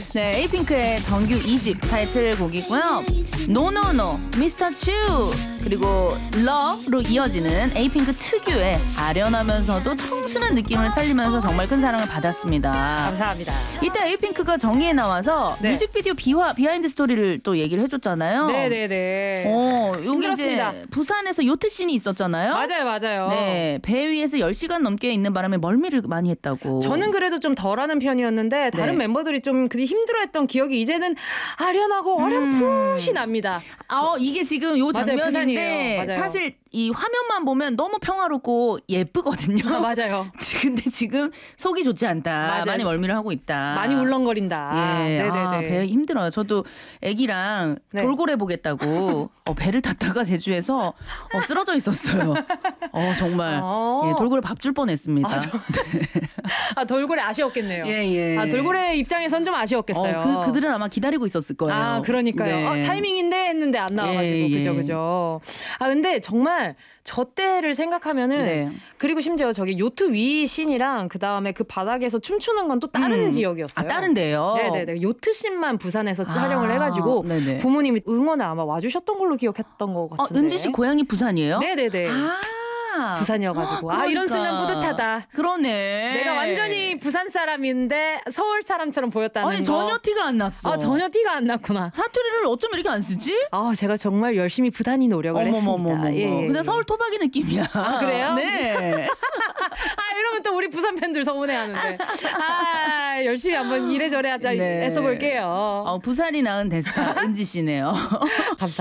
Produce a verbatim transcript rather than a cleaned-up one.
네, 에이핑크의 정규 이 집 타이틀곡이고요. 노노노, 미스터 츄, 그리고 러브로 이어지는 에이핑크 특유의 아련하면서도 청순한 느낌을 살리면서 정말 큰 사랑을 받았습니다. 감사합니다. 이때 에이핑크가 정의에 나와서 네. 뮤직비디오 비화, 비하인드 스토리를 또 얘기를 해줬잖아요. 네네네. 어, 여기 힘들었습니다. 이제 부산에서 요트 씬이 있었잖아요. 맞아요, 맞아요. 네, 배 위에서 열 시간 넘게 있는 바람에 멀미를 많이 했다고. 저는 그래도 좀 덜하는 편이었는데 다른 네. 멤버들이 좀 그리 힘들어했던 기억이 이제는 아련하고 어렴풋이 납니다. 아, 이게 지금 요 맞아요, 장면인데 부산이에요. 맞아요. 사실 이 화면만 보면 너무 평화롭고 예쁘거든요. 아, 맞아요. 근데 지금 속이 좋지 않다. 맞아요. 많이 멀미를 하고 있다. 많이 울렁거린다. 예, 네네네. 아, 배 힘들어요. 저도 애기랑 네. 돌고래 보겠다고 어, 배를 탔다가 제주에서 어, 쓰러져 있었어요. 어, 정말 어. 예, 돌고래 밥 줄 뻔했습니다. 아, 저- 아, 돌고래 아쉬웠겠네요. 예, 예. 아, 돌고래 입장에선 좀 아쉬웠겠어요. 어, 그, 그들은 아마 기다리고 있었을 거예요. 아, 그러니까요. 네. 아, 타이밍인데 했는데 안 나와가지고. 예, 예. 그죠, 그죠. 아, 근데 정말 저 때를 생각하면은 네. 그리고 심지어 저기 요트 위 씬이랑 그 다음에 그 바닥에서 춤추는 건 또 다른 음. 지역이었어요. 아, 다른 데요? 네네네. 요트 씬만 부산에서 아, 촬영을 해가지고 네네. 부모님이 응원을 아마 와주셨던 걸로 기억했던 것 어, 같은데. 은지 씨 고향이 부산이에요? 네네네. 아, 부산이어가지고. 아, 이런 순간 뿌듯하다. 그러네. 내가 완전히 부산 사람인데 서울 사람처럼 보였다는 아니 거. 전혀 티가 안 났어. 아, 전혀 티가 안 났구나. 사투리를 어쩜 이렇게 안 쓰지? 아, 제가 정말 열심히 부단히 노력을 어머머머머. 했습니다. 예, 예. 근데 서울 토박이 느낌이야. 아, 그래요? 네. 아, 이러면 또 우리 부산 팬들 서운해하는데. 아, 열심히 한번 이래저래 하자 네. 애써볼게요. 어, 부산이 낳은 대스타 은지 씨네요. 감사합니다.